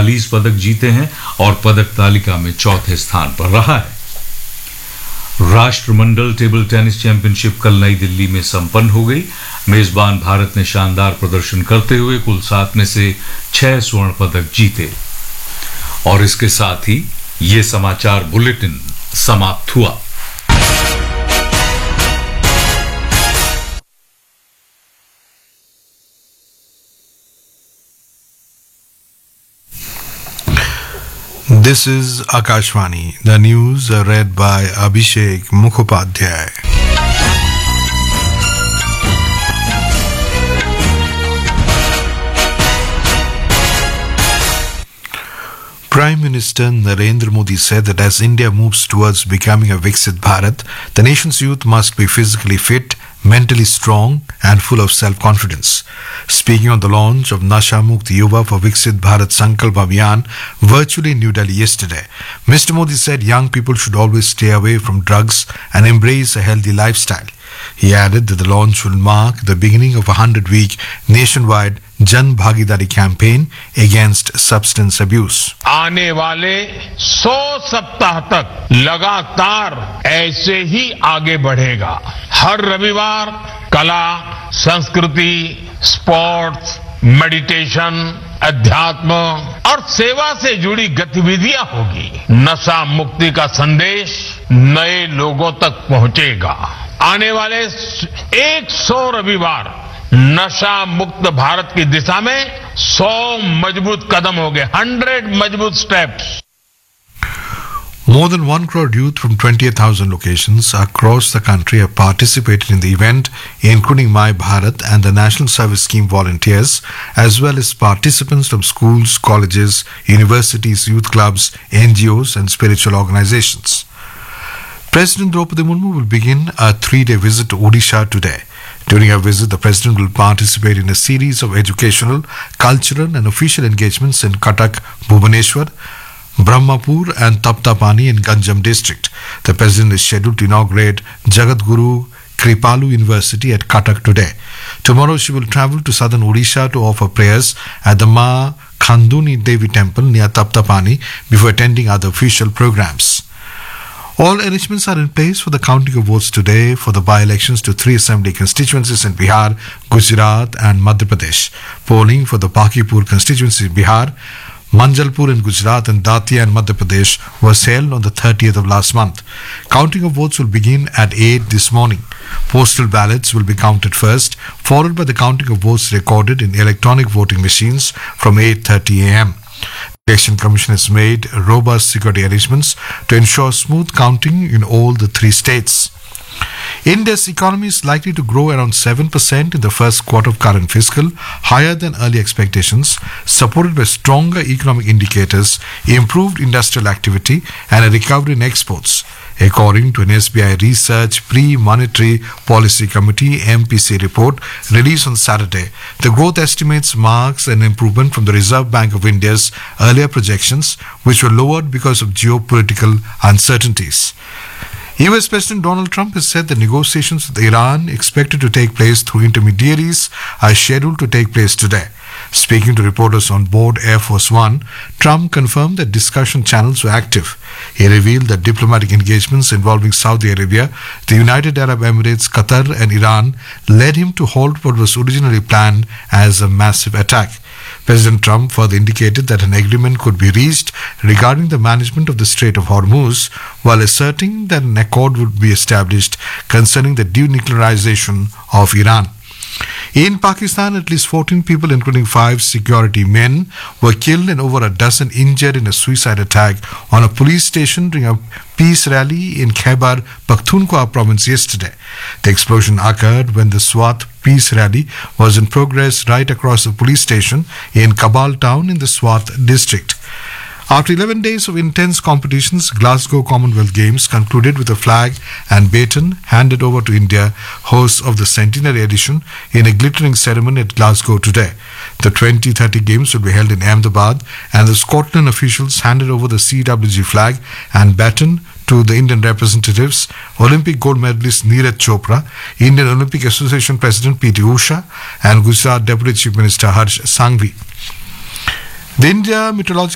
41 पदक जीते हैं और पदक तालिका में चौथे स्थान पर रहा है। राष्ट्रमंडल टेबल टेनिस चैंपियनशिप कल नई दिल्ली में संपन्न हो गई। मेजबान भारत ने शानदार प्रदर्शन करते हुए कुल 7 में से 6 स्वर्ण पदक जीते। और इसके साथ ही ये समाचार बुलेटिन समाप्त हुआ। This is Akashvani. The news are read by Abhishek Mukhopadhyay. Prime Minister Narendra Modi said that as India moves towards becoming a Viksit Bharat, the nation's youth must be physically fit, mentally strong and full of self-confidence. Speaking on the launch of Nasha Mukt Yuva for Viksit Bharat Sankalp Abhiyan virtually in New Delhi yesterday, Mr. Modi said young people should always stay away from drugs and embrace a healthy lifestyle. He added that the launch will mark the beginning of a 100-week nationwide Jan Bhagidari campaign against substance abuse. आने वाले 100 सप्ताह तक लगातार ऐसे ही आगे बढ़ेगा। हर रविवार कला, संस्कृति, स्पोर्ट्स, मेडिटेशन, अध्यात्म और सेवा से जुड़ी गतिविधियां होगी। नशा मुक्ति का संदेश नए लोगों तक पहुंचेगा। आने वाले 100 रविवार नशा मुक्त भारत की दिशा में 100 मजबूत कदम हो गए, 100 मजबूत steps. More than 1 crore youth from 28,000 locations across the country have participated in the event, including My Bharat and the National Service Scheme volunteers, as well as participants from schools, colleges, universities, youth clubs, NGOs and spiritual organizations. President Draupadi Murmu will begin a 3-day visit to Odisha today. During her visit, the President will participate in a series of educational, cultural and official engagements in Cuttack, Bhubaneswar, Brahmapur and Taptapani in Ganjam district. The President is scheduled to inaugurate Jagadguru Kripalu University at Cuttack today. Tomorrow she will travel to southern Odisha to offer prayers at the Ma Khanduni Devi temple near Taptapani before attending other official programs. All arrangements are in place for the counting of votes today for the by-elections to 3 assembly constituencies in Bihar, Gujarat and Madhya Pradesh. Polling for the Pakipur constituency in Bihar, Manjalpur in Gujarat and Datia in Madhya Pradesh was held on the 30th of last month. Counting of votes will begin at 8 this morning. Postal ballots will be counted first, followed by the counting of votes recorded in electronic voting machines from 8:30 a.m. The Election Commission has made robust security arrangements to ensure smooth counting in all the 3 states. India's economy is likely to grow around 7% in the first quarter of current fiscal, higher than early expectations, supported by stronger economic indicators, improved industrial activity and a recovery in exports. According to an SBI Research Pre-Monetary Policy Committee MPC report released on Saturday, the growth estimates marks an improvement from the Reserve Bank of India's earlier projections, which were lowered because of geopolitical uncertainties. US President Donald Trump has said that negotiations with Iran expected to take place through intermediaries are scheduled to take place today. Speaking to reporters on board Air Force One, Trump confirmed that discussion channels were active. He revealed that diplomatic engagements involving Saudi Arabia, the United Arab Emirates, Qatar and Iran led him to halt what was originally planned as a massive attack. President Trump further indicated that an agreement could be reached regarding the management of the Strait of Hormuz, while asserting that an accord would be established concerning the denuclearization of Iran. In Pakistan, at least 14 people, including 5 security men, were killed and over a dozen injured in a suicide attack on a police station during a peace rally in Khyber Pakhtunkhwa province yesterday. The explosion occurred when the Swat peace rally was in progress right across the police station in Kabul town in the Swat district. After 11 days of intense competitions, Glasgow Commonwealth Games concluded with a flag and baton handed over to India, hosts of the centenary edition, in a glittering ceremony at Glasgow today. The 2030 Games will be held in Ahmedabad, and the Scotland officials handed over the CWG flag and baton to the Indian representatives, Olympic gold medalist Neeraj Chopra, Indian Olympic Association President P.T. Usha, and Gujarat Deputy Chief Minister Harsh Sanghvi. The India Meteorological